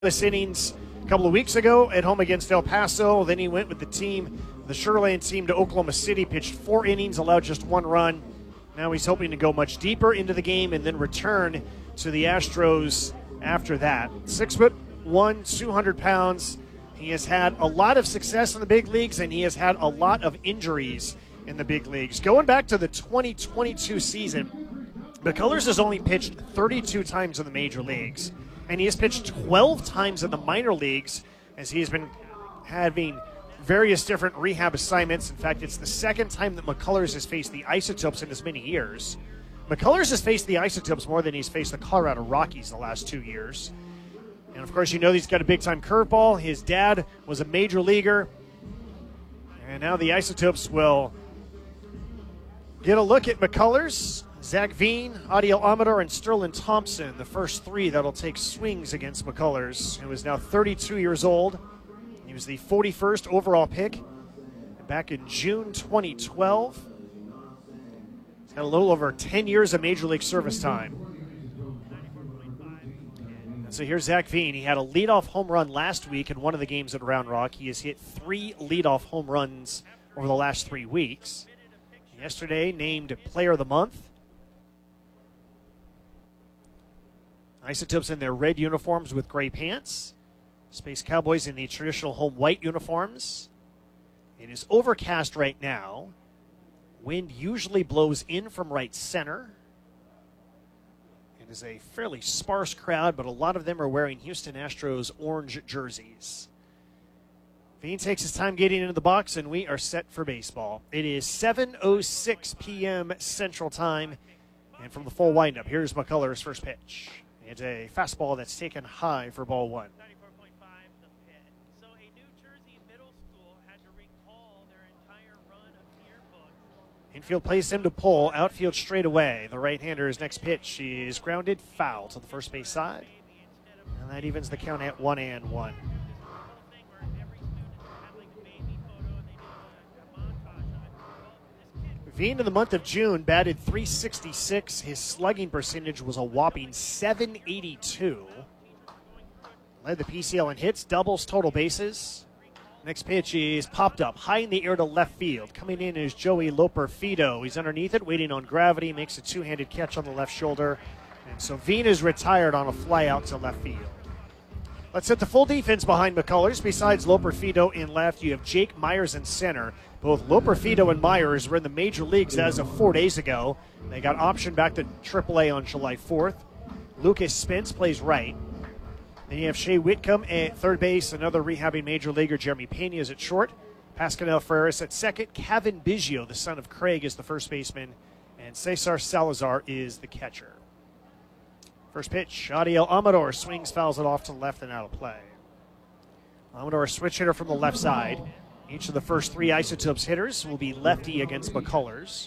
This innings a couple of weeks ago at home against El Paso. Then he went with the Sugarland team, to Oklahoma City, pitched 4 innings, allowed just 1 run. Now he's hoping to go much deeper into the game and then return to the Astros after that. 6'1", 200 pounds. He has had a lot of success in the big leagues, and he has had a lot of injuries in the big leagues. Going back to the 2022 season, McCullers has only pitched 32 times in the major leagues, and he has pitched 12 times in the minor leagues as he has been having various different rehab assignments. In fact, it's the second time that McCullers has faced the Isotopes in as many years. McCullers has faced the Isotopes more than he's faced the Colorado Rockies the last 2 years. And, of course, you know he's got a big-time curveball. His dad was a major leaguer. And now the Isotopes will get a look at McCullers. Zach Veen, Adiel Amador, and Sterling Thompson, the first 3 that'll take swings against McCullers, who is now 32 years old. He was the 41st overall pick back in June 2012. He's got a little over 10 years of Major League service time. And so here's Zach Veen. He had a leadoff home run last week in one of the games at Round Rock. He has hit 3 leadoff home runs over the last 3 weeks. Yesterday, named Player of the Month. Isotopes in their red uniforms with gray pants. Space Cowboys in the traditional home white uniforms. It is overcast right now. Wind usually blows in from right center. It is a fairly sparse crowd, but a lot of them are wearing Houston Astros orange jerseys. Veen takes his time getting into the box, and we are set for baseball. It is 7:06 p.m. Central Time, and from the full windup, here's McCullers' first pitch. It's a fastball that's taken high for ball 1. So a New Jersey middle school had to recall their entire run of yearbooks. Infield plays him to pull, outfield straight away. The right-hander's next pitch is grounded foul to the first base side. And that evens the count at 1-1. Veen in the month of June batted .366. His slugging percentage was a whopping .782. Led the PCL in hits, doubles, total bases. Next pitch is popped up high in the air to left field. Coming in is Joey Loperfido. He's underneath it, waiting on gravity, makes a 2-handed catch on the left shoulder. And so Veen is retired on a fly out to left field. Let's hit the full defense behind McCullers. Besides Loperfido in left, you have Jake Myers in center. Both Loperfido and Myers were in the major leagues as of 4 days ago. They got optioned back to AAA on July 4th. Lucas Spence plays right. Then you have Shea Whitcomb at third base. Another rehabbing major leaguer, Jeremy Pena, is at short. Pascal Ferris at second. Kevin Biggio, the son of Craig, is the first baseman. And Cesar Salazar is the catcher. First pitch, Adiel Amador swings, fouls it off to the left and out of play. Amador, a switch hitter from the left side. Each of the first 3 Isotopes hitters will be lefty against McCullers.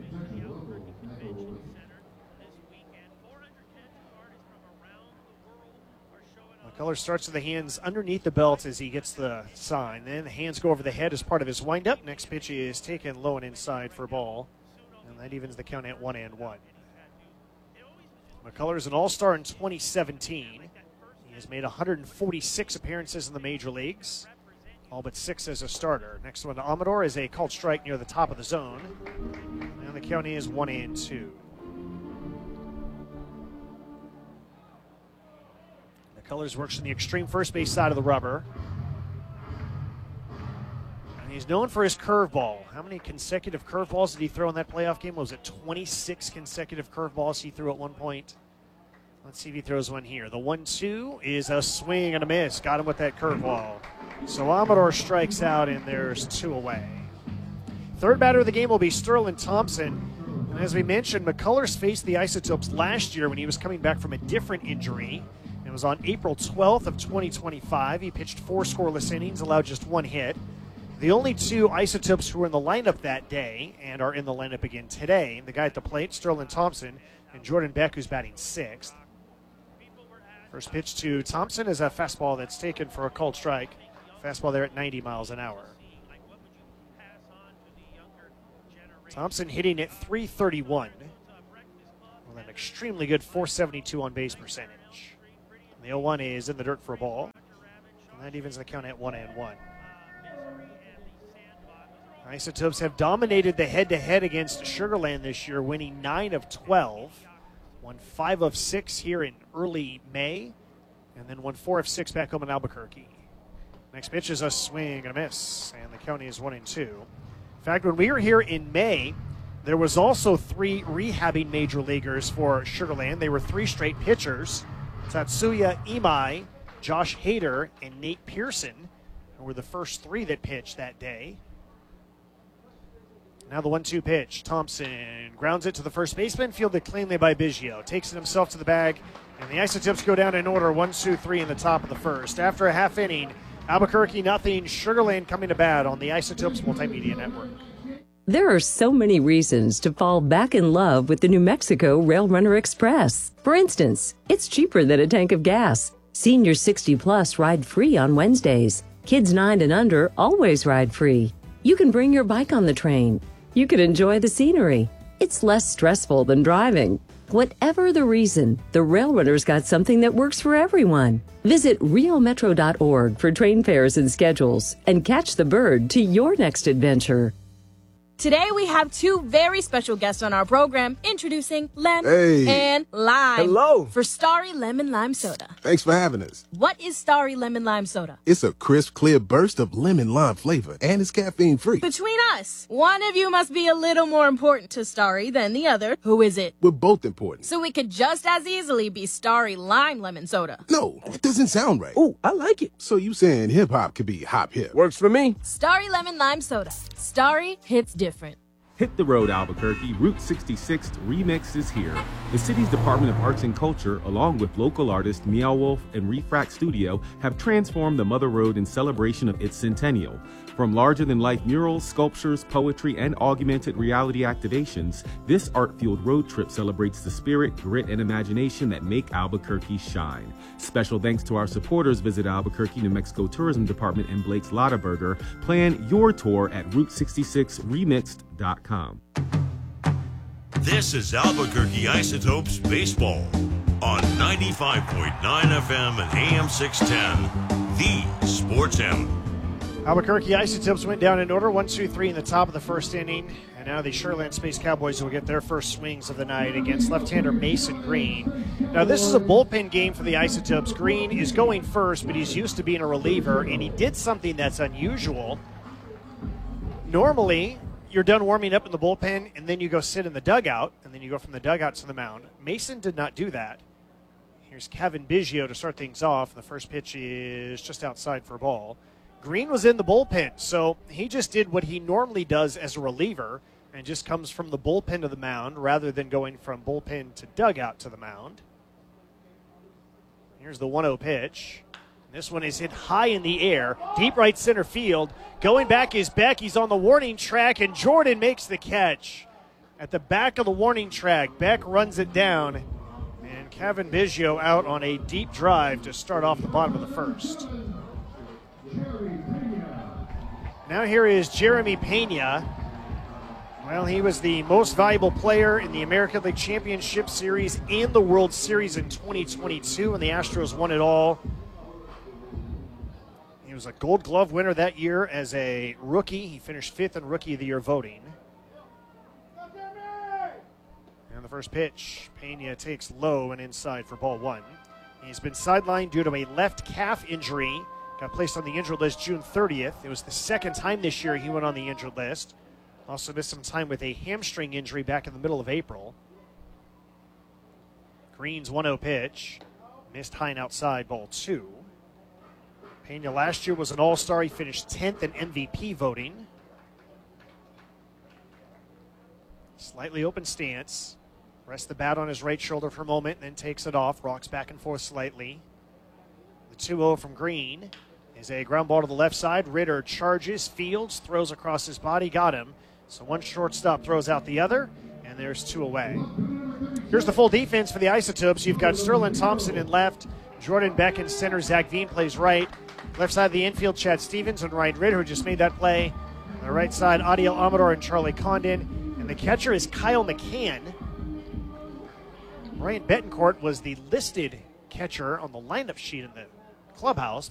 McCullers starts with the hands underneath the belt as he gets the sign. Then the hands go over the head as part of his windup. Next pitch is taken low and inside for a ball. And that evens the count at 1-1. McCullers is an all-star in 2017. He has made 146 appearances in the major leagues, all but 6 as a starter. Next one to Amador is a called strike near the top of the zone. And the count is 1-2. McCullers works on the extreme first base side of the rubber. And he's known for his curveball. How many consecutive curveballs did he throw in that playoff game? Was it 26 consecutive curveballs he threw at one point? Let's see if he throws one here. The 1-2 is a swing and a miss. Got him with that curveball. So Amador strikes out, and there's 2 away. Third batter of the game will be Sterling Thompson. And as we mentioned, McCullers faced the Isotopes last year when he was coming back from a different injury. It was on April 12th of 2025. He pitched 4 scoreless innings, allowed just 1 hit. The only 2 Isotopes who were in the lineup that day and are in the lineup again today, the guy at the plate, Sterling Thompson, and Jordan Beck, who's batting 6th. First pitch to Thompson is a fastball that's taken for a called strike. Fastball there at 90 miles an hour. Thompson hitting at .331 with an extremely good .472 on base percentage. The 0-1 is in the dirt for a ball. And that evens the count at 1-1. Isotopes have dominated the head-to-head against Sugar Land this year, winning 9 of 12. Won 5 of 6 here in early May, and then won 4 of 6 back home in Albuquerque. Next pitch is a swing and a miss, and the count is 1-2. In fact, when we were here in May, there was also 3 rehabbing major leaguers for Sugar Land. They were 3 straight pitchers. Tatsuya Imai, Josh Hader, and Nate Pearson, who were the first 3 that pitched that day. Now the 1-2 pitch. Thompson grounds it to the first baseman, fielded cleanly by Biggio. Takes it himself to the bag, and the Isotopes go down in order, 1-2-3 in the top of the first. After a half inning, Albuquerque nothing, Sugar Land coming to bat on the Isotopes Multimedia Network. There are so many reasons to fall back in love with the New Mexico Rail Runner Express. For instance, it's cheaper than a tank of gas. Seniors 60 plus ride free on Wednesdays. Kids 9 and under always ride free. You can bring your bike on the train. You can enjoy the scenery. It's less stressful than driving. Whatever the reason, the Rail Runner's got something that works for everyone. Visit riometro.org for train fares and schedules and catch the bird to your next adventure. Today we have 2 very special guests on our program, introducing Lem Hey. and Lime. Hello. For Starry Lemon Lime Soda. Thanks for having us. What is Starry Lemon Lime Soda? It's a crisp, clear burst of lemon lime flavor, and it's caffeine free. Between us, one of you must be a little more important to Starry than the other. Who is it? We're both important. So it could just as easily be Starry Lime Lemon Soda. No, that doesn't sound right. Oh, I like it. So you saying hip hop could be hop hip? Works for me. Starry Lemon Lime Soda. Starry hits different. Hit the road, Albuquerque. Route 66 Remix is here. The city's Department of Arts and Culture, along with local artists Meow Wolf and Refract Studio, have transformed the Mother Road in celebration of its centennial. From larger-than-life murals, sculptures, poetry, and augmented reality activations, this art-fueled road trip celebrates the spirit, grit, and imagination that make Albuquerque shine. Special thanks to our supporters. Visit Albuquerque, New Mexico Tourism Department and Blake's Lottaburger. Plan your tour at Route66remixed.com. This is Albuquerque Isotopes Baseball on 95.9 FM and AM 610, the Sports Animal. Albuquerque Isotopes went down in order, 1-2-3 in the top of the first inning. And now the Sugar Land Space Cowboys will get their first swings of the night against left-hander Mason Green. Now, this is a bullpen game for the Isotopes. Green is going first, but he's used to being a reliever, and he did something that's unusual. Normally, you're done warming up in the bullpen, and then you go sit in the dugout, and then you go from the dugout to the mound. Mason did not do that. Here's Kevin Biggio to start things off. The first pitch is just outside for a ball. Green was in the bullpen, so he just did what he normally does as a reliever and just comes from the bullpen to the mound rather than going from bullpen to dugout to the mound. Here's the 1-0 pitch. This one is hit high in the air, deep right center field. Going back is Beck. He's on the warning track, and Jordan makes the catch. At the back of the warning track, Beck runs it down, and Kevin Biggio out on a deep drive to start off the bottom of the first. Now here is Jeremy Pena. Well, he was the most valuable player in the American League Championship Series and the World Series in 2022 when the Astros won it all. He was a Gold Glove winner that year as a rookie. He finished 5th in Rookie of the Year voting. And the first pitch, Pena takes low and inside for ball 1. He's been sidelined due to a left calf injury. Got placed on the injured list June 30th. It was the second time this year he went on the injured list. Also missed some time with a hamstring injury back in the middle of April. Green's 1-0 pitch. Missed high and outside, ball 2. Pena last year was an all-star. He finished 10th in MVP voting. Slightly open stance. Rests the bat on his right shoulder for a moment, then takes it off. Rocks back and forth slightly. The 2-0 from Green is a ground ball to the left side. Ritter charges, fields, throws across his body, got him. So one shortstop throws out the other, and there's 2 away. Here's the full defense for the Isotopes. You've got Sterling Thompson in left, Jordan Beck in center, Zach Veen plays right. Left side of the infield, Chad Stevens and Ryan Ritter, who just made that play. On the right side, Adiel Amador and Charlie Condon. And the catcher is Kyle McCann. Ryan Betancourt was the listed catcher on the lineup sheet in the clubhouse.